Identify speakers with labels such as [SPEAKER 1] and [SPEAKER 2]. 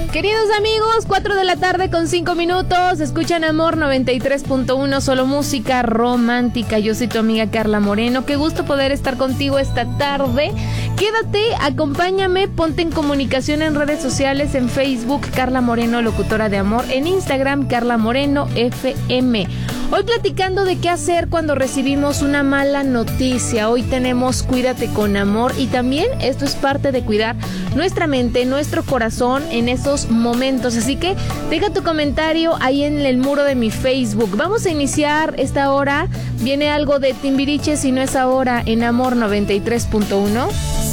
[SPEAKER 1] Queridos amigos, 4 de la tarde con 5 minutos, escuchan Amor 93.1, solo música romántica. Yo soy tu amiga Carla Moreno, qué gusto poder estar contigo esta tarde. Quédate, acompáñame, ponte en comunicación en redes sociales, en Facebook, Carla Moreno, locutora de amor, en Instagram, Carla Moreno FM. Hoy platicando de qué hacer cuando recibimos una mala noticia. Hoy tenemos Cuídate con Amor y también esto es parte de cuidar nuestra mente, nuestro corazón en esos momentos. Así que deja tu comentario ahí en el muro de mi Facebook. Vamos a iniciar esta hora. Viene algo de Timbiriche, si no es ahora, en Amor 93.1.